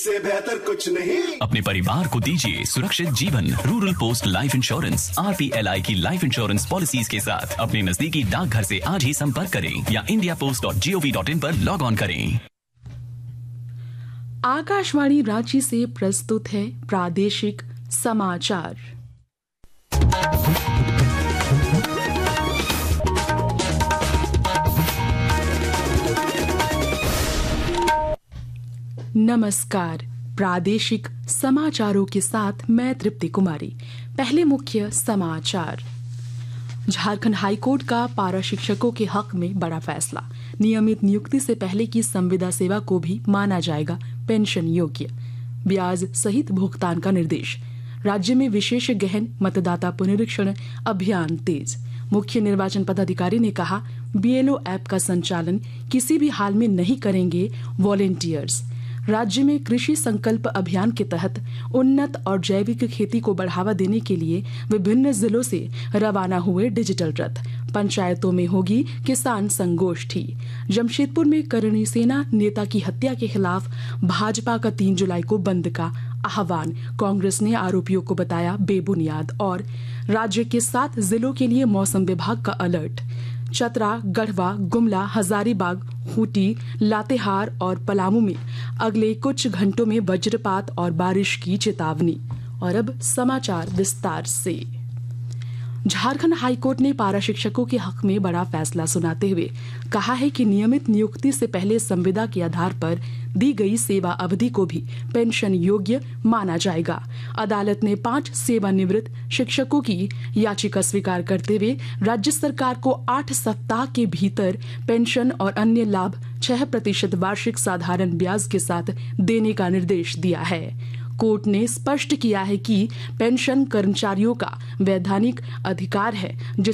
से बेहतर कुछ नहीं। अपने परिवार को दीजिए सुरक्षित जीवन। Rural post life insurance RPLI की लाइफ इंश्योरेंस पॉलिसीज के साथ अपने नजदीकी डाकघर से आज ही संपर्क करें या indiapost.gov.in पर लॉग ऑन करें। आकाशवाणी रांची से प्रस्तुत है प्रादेशिक समाचार। नमस्कार, प्रादेशिक समाचारों के साथ मैं तृप्ति कुमारी। पहले मुख्य समाचार। झारखंड हाईकोर्ट का पारा शिक्षकों के हक में बड़ा फैसला। नियमित नियुक्ति से पहले की संविदा सेवा को भी माना जाएगा पेंशन योग्य। ब्याज सहित भुगतान का निर्देश। राज्य में विशेष गहन मतदाता पुनरीक्षण अभियान तेज। मुख्य निर्वाचन पदाधिकारी ने कहा, BLO ऐप का संचालन किसी भी हाल में नहीं करेंगे वॉलेंटियर्स। राज्य में कृषि संकल्प अभियान के तहत उन्नत और जैविक खेती को बढ़ावा देने के लिए विभिन्न जिलों से रवाना हुए डिजिटल रथ। पंचायतों में होगी किसान संगोष्ठी। जमशेदपुर में करणी सेना नेता की हत्या के खिलाफ भाजपा का 3 जुलाई को बंद का आह्वान। कांग्रेस ने आरोपियों को बताया बेबुनियाद। और राज्य के 7 जिलों के लिए मौसम विभाग का अलर्ट। चतरा, गढ़वा, गुमला, हजारीबाग, खूंटी, लातेहार और पलामू में अगले कुछ घंटों में वज्रपात और बारिश की चेतावनी। और अब समाचार विस्तार से। झारखंड हाईकोर्ट ने पारा शिक्षकों के हक में बड़ा फैसला सुनाते हुए कहा है कि नियमित नियुक्ति से पहले संविदा के आधार पर दी गई सेवा अवधि को भी पेंशन योग्य माना जाएगा। अदालत ने 5 सेवानिवृत्त शिक्षकों की याचिका स्वीकार करते हुए राज्य सरकार को 8 सप्ताह के भीतर पेंशन और अन्य लाभ 6% वार्षिक साधारण ब्याज के साथ देने का निर्देश दिया है। कोर्ट ने स्पष्ट किया है कि पेंशन कर्मचारियों का वैधानिक अधिकार है, जिस